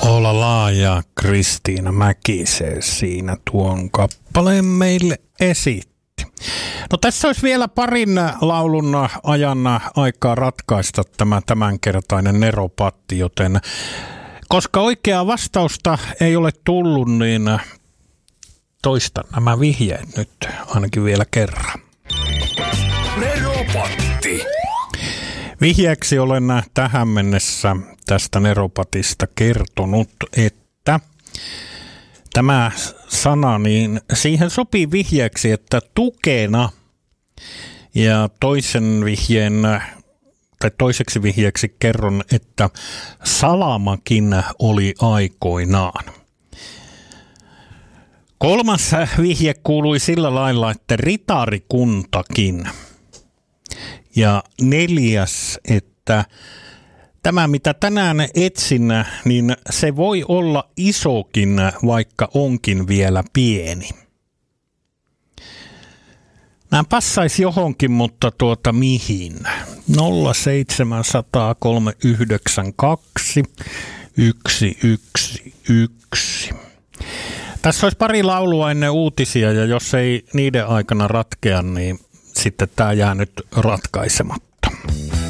Olla laaja Kristiina Mäkiseen siinä tuon kappaleen meille esitti. No tässä olisi vielä parin laulun ajan aikaa ratkaista tämä tämänkertainen neropatti, joten koska oikeaa vastausta ei ole tullut, niin toistan nämä vihjeet nyt ainakin vielä kerran. Neropatti. Vihjeeksi olen tähän mennessä tästä neropatista kertonut, että tämä sana, niin siihen sopii vihjeeksi, että tukena, ja toiseksi vihjeeksi kerron, että salamakin oli aikoinaan. Kolmas vihje kuului sillä lailla, että ritarikuntakin. Ja neljäs, että tämä mitä tänään etsin, niin se voi olla isokin, vaikka onkin vielä pieni. Nämä passaisi johonkin, mutta mihin? 0700 392 111. Tässä olisi pari laulua ennen uutisia, ja jos ei niiden aikana ratkea, niin sitten tämä jää nyt ratkaisematta.